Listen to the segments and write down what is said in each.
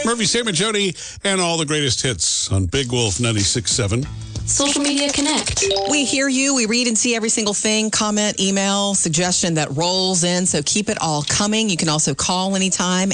Murphy, Sam, and Jody, and all the greatest hits on Big Wolf 96.7. Social Media Connect. We hear you. We read and see every single thing, comment, email, suggestion that rolls in. So keep it all coming. You can also call anytime,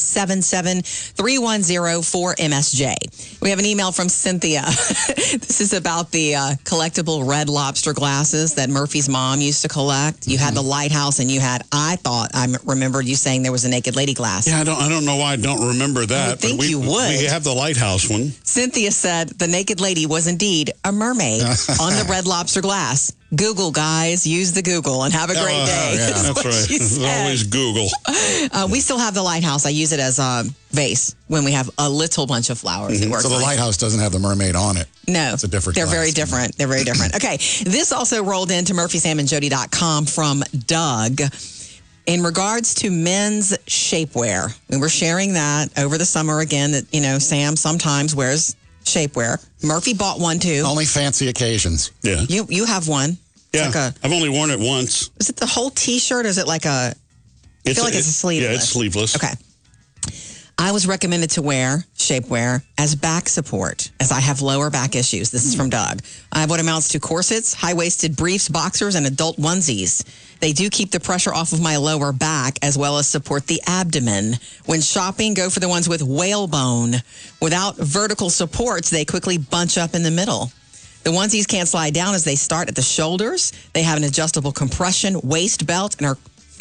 877-310-4MSJ. We have an email from Cynthia. This is about the collectible Red Lobster glasses that Murphy's mom used to collect. You had the Lighthouse, and you had, I remembered you saying there was a Naked Lady glass. Yeah, I don't know why I don't remember that. I think you would. We have the Lighthouse one. Cynthia said the Naked Lady was indeed a mermaid on the Red Lobster glass. Google, guys. Use the Google and have a great day. Yeah, that's right. It's always Google. We still have the Lighthouse. I use it as a vase when we have a little bunch of flowers. So the Lighthouse doesn't have the mermaid on it. No. It's a different They're glass. very different. They're very different. Okay. This also rolled into murphysamandjody.com from Doug. In regards to men's shapewear, we were sharing that over the summer again that, Sam sometimes wears shapewear. Murphy bought one too. Only fancy occasions. Yeah. You have one. Yeah. I've only worn it once. Is it the whole T-shirt or is it like a... I feel like it's a sleeveless. Yeah, it's sleeveless. Okay. I was recommended to wear shapewear as back support, as I have lower back issues. This is from Doug. I have what amounts to corsets, high-waisted briefs, boxers, and adult onesies. They do keep the pressure off of my lower back as well as support the abdomen. When shopping, go for the ones with whalebone. Without vertical supports, they quickly bunch up in the middle. The onesies can't slide down as they start at the shoulders. They have an adjustable compression waist belt and are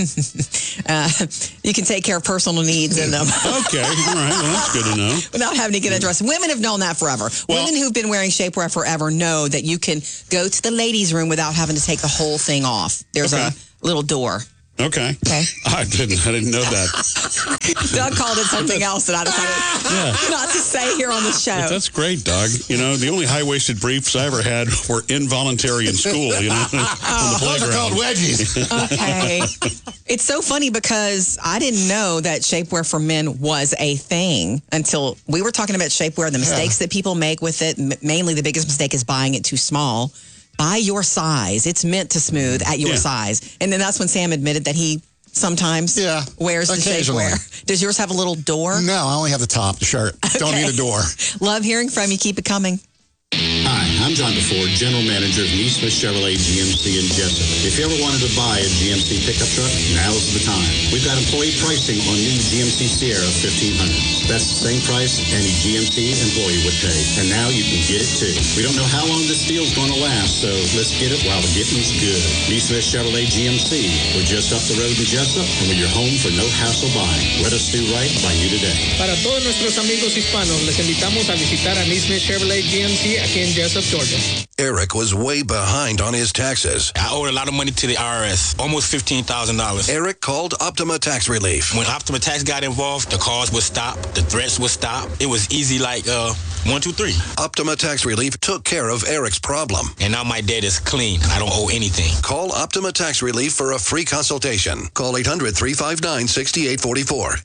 you can take care of personal needs in them. Okay, all right. Well, that's good to know. Without having to get a dress. Women have known that forever. Women who've been wearing shapewear forever know that you can go to the ladies' room without having to take the whole thing off. There's a little door. Okay. I didn't know that. Doug called it something else that I decided not to say here on the show. But that's great, Doug. The only high-waisted briefs I ever had were involuntary in school, on the playground. Those are called wedgies. Okay. It's so funny because I didn't know that shapewear for men was a thing until we were talking about shapewear, the mistakes that people make with it. Mainly the biggest mistake is buying it too small. Buy your size. It's meant to smooth at your size. And then that's when Sam admitted that he sometimes wears the shapewear. Does yours have a little door? No, I only have the top, the shirt. Don't need a door. Love hearing from you. Keep it coming. Hi, I'm John DeFord, General Manager of Neesmith Chevrolet GMC in Jessup. If you ever wanted to buy a GMC pickup truck, now's the time. We've got employee pricing on new GMC Sierra 1500. That's the same price any GMC employee would pay. And now you can get it too. We don't know how long this deal's going to last, so let's get it while the getting's good. Neesmith Chevrolet GMC. We're just up the road in Jessup, and we're your home for no hassle buying. Let us do right by you today. Para todos nuestros amigos hispanos, les invitamos a visitar a Neesmith Chevrolet GMC aquí en Jessup, Georgia. Eric was way behind on his taxes. I owed a lot of money to the IRS, almost $15,000. Eric called Optima Tax Relief. When Optima Tax got involved, the calls would stop, the threats would stop. It was easy like 1, 2, 3. Optima Tax Relief took care of Eric's problem. And now my debt is clean. I don't owe anything. Call Optima Tax Relief for a free consultation. Call 800-359-6844.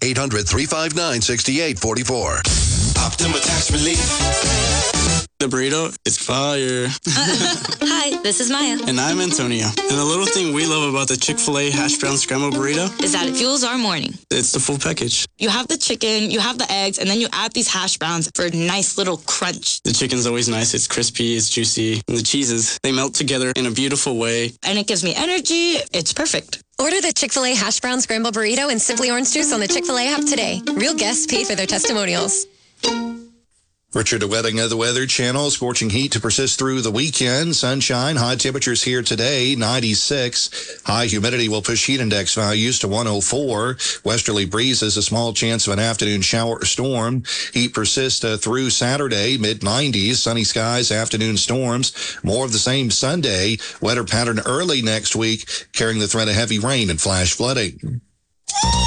800-359-6844. Optima Tax Relief. The burrito is fire. Hi, this is Maya. And I'm Antonio. And the little thing we love about the Chick-fil-A hash brown scrambled burrito Is that it fuels our morning. It's the full package. You have the chicken, you have the eggs, and then you add these hash browns for a nice little crunch. The chicken's always nice. It's crispy, it's juicy. And the cheeses, they melt together in a beautiful way. And it gives me energy. It's perfect. Order the Chick-fil-A hash brown scrambled burrito and Simply Orange Juice on the Chick-fil-A app today. Real guests pay for their testimonials. Richard, the wedding of the Weather Channel. Scorching heat to persist through the weekend. Sunshine, high temperatures here today, 96. High humidity will push heat index values to 104. Westerly breezes, a small chance of an afternoon shower or storm. Heat persists through Saturday, mid-90s. Sunny skies, afternoon storms. More of the same Sunday. Wetter pattern early next week, carrying the threat of heavy rain and flash flooding.